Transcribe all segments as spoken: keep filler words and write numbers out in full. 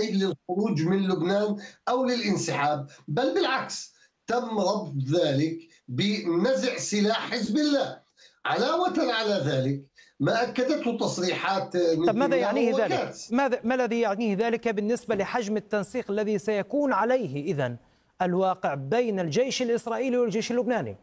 إسرائيل للخروج من لبنان أو للانسحاب، بل بالعكس تم رفض ذلك بنزع سلاح حزب الله. علاوة على ذلك ما أكدته تصريحات طب ماذا نتنياهو يعنيه ذلك؟ وكاتس. ماذا ما الذي يعنيه ذلك بالنسبة لحجم التنسيق الذي سيكون عليه إذن الواقع بين الجيش الإسرائيلي والجيش اللبناني؟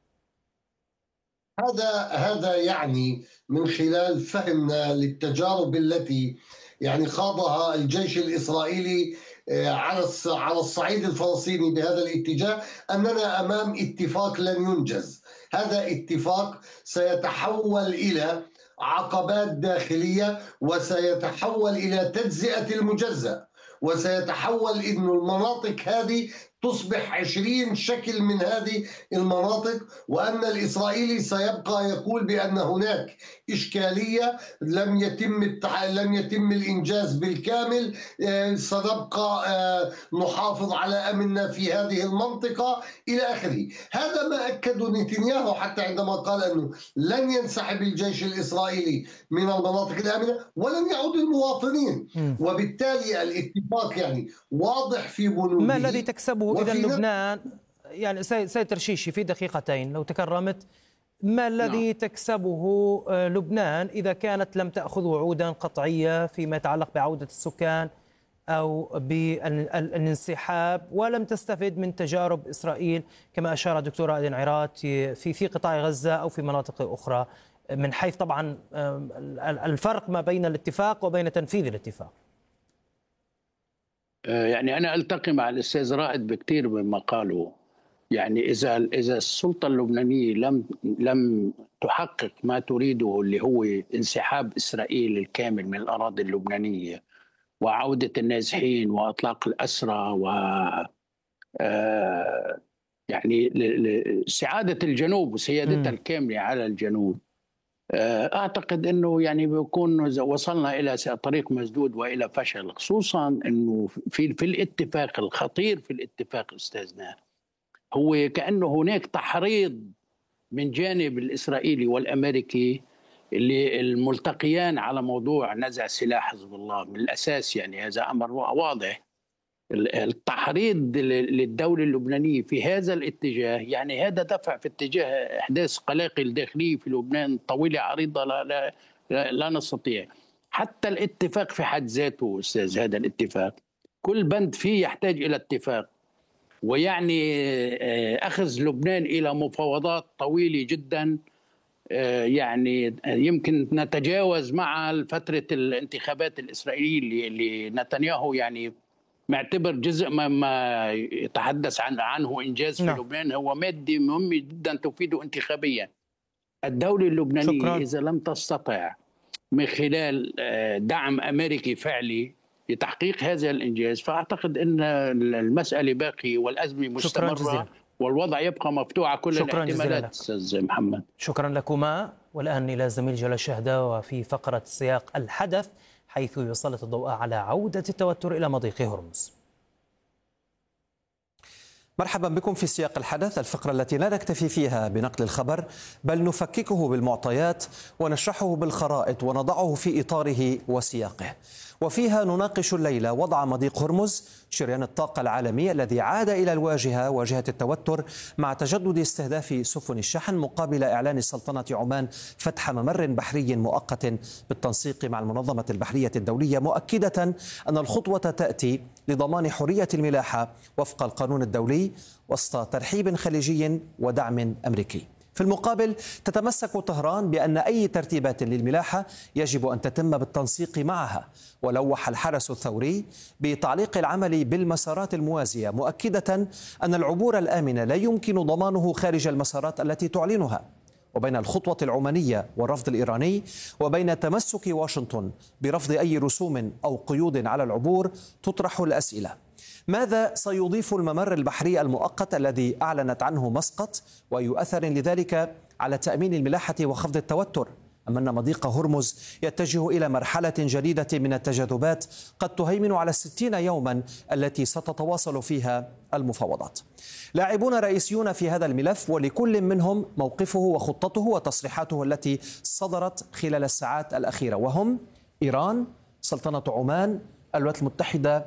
هذا هذا يعني من خلال فهمنا للتجارب التي يعني خاضها الجيش الإسرائيلي على على الصعيد الفلسطيني بهذا الاتجاه، أننا أمام اتفاق لن ينجز. هذا اتفاق سيتحول إلى عقبات داخلية، وسيتحول إلى تجزئة المجزأ، وسيتحول إن المناطق هذه تصبح عشرين شكل من هذه المناطق، وأن الإسرائيلي سيبقى يقول بأن هناك إشكالية لم يتم التع... لم يتم الإنجاز بالكامل، سنبقى نحافظ على أمننا في هذه المنطقة إلى آخره. هذا ما أكده نتنياهو حتى عندما قال أنه لن ينسحب الجيش الإسرائيلي من المناطق الآمنة ولن يعود المواطنين، م. وبالتالي الاتفاق يعني واضح في بنوده. ما الذي تكسبه إذا لبنان؟ يعني سيد ترشيشي في دقيقتين لو تكرمت، ما الذي نعم. تكسبه لبنان إذا كانت لم تأخذ وعودا قطعية فيما يتعلق بعودة السكان أو بالانسحاب، ولم تستفد من تجارب إسرائيل كما أشار الدكتورة أدين عيرات في في قطاع غزة أو في مناطق أخرى، من حيث طبعا الفرق ما بين الاتفاق وبين تنفيذ الاتفاق؟ يعني أنا ألتقي مع الأستاذ رائد بكثير مما قالوا. يعني إذا إذا السلطة اللبنانية لم لم تحقق ما تريده اللي هو انسحاب إسرائيل الكامل من الأراضي اللبنانية وعودة النازحين وإطلاق الأسرى و يعني سعادة الجنوب وسيادتها الكاملة على الجنوب، أعتقد أنه يعني بيكون وصلنا إلى طريق مسدود وإلى فشل، خصوصا أنه في في الاتفاق الخطير في الاتفاق أستاذنا هو كأنه هناك تحريض من جانب الإسرائيلي والأمريكي اللي الملتقيان على موضوع نزع سلاح حزب الله من الأساس. يعني هذا أمر واضح، التحريض للدولة اللبنانية في هذا الاتجاه، يعني هذا دفع في اتجاه إحداث قلاقل داخلية في لبنان طويلة عريضة لا, لا, لا, لا نستطيع. حتى الاتفاق في حد ذاته أستاذ، هذا الاتفاق كل بند فيه يحتاج إلى اتفاق، ويعني أخذ لبنان إلى مفاوضات طويلة جدا، يعني يمكن نتجاوز مع فترة الانتخابات الإسرائيلية اللي نتنياهو يعني معتبر جزء ما يتحدث عن عنه إنجاز في لبنان هو مادة مهمة جدا تفيده انتخابيا. الدولة اللبنانية شكرا. إذا لم تستطع من خلال دعم أمريكي فعلي لتحقيق هذا الإنجاز، فأعتقد أن المسألة باقية والأزمة مستمرة والوضع يبقى مفتوح على كل الاحتمالات. أستاذ محمد شكرا لكما. والآن إلى زميل جلال شهدة وفي فقرة سياق الحدث، حيث يسلط الضوء على عودة التوتر إلى مضيق هرمز. مرحبا بكم في سياق الحدث، الفقرة التي لا نكتفي فيها بنقل الخبر بل نفككه بالمعطيات ونشرحه بالخرائط ونضعه في إطاره وسياقه، وفيها نناقش الليلة وضع مضيق هرمز شريان الطاقة العالمي الذي عاد إلى الواجهة، واجهة التوتر، مع تجدد استهداف سفن الشحن مقابل إعلان سلطنة عمان فتح ممر بحري مؤقت بالتنسيق مع المنظمة البحرية الدولية، مؤكدة أن الخطوة تأتي لضمان حرية الملاحة وفق القانون الدولي وسط ترحيب خليجي ودعم أمريكي. في المقابل تتمسك طهران بأن أي ترتيبات للملاحة يجب أن تتم بالتنسيق معها، ولوح الحرس الثوري بتعليق العمل بالمسارات الموازية، مؤكدة أن العبور الآمن لا يمكن ضمانه خارج المسارات التي تعلنها. وبين الخطوة العمانية والرفض الإيراني وبين تمسك واشنطن برفض أي رسوم أو قيود على العبور تطرح الأسئلة: ماذا سيضيف الممر البحري المؤقت الذي أعلنت عنه مسقط، وأي أثر لذلك على تأمين الملاحة وخفض التوتر؟ أم أن مضيق هرمز يتجه إلى مرحلة جديدة من التجاذبات قد تهيمن على الستين يوما التي ستتواصل فيها المفاوضات؟ لاعبون رئيسيون في هذا الملف، ولكل منهم موقفه وخطته وتصريحاته التي صدرت خلال الساعات الأخيرة، وهم إيران، سلطنة عمان، الولايات المتحدة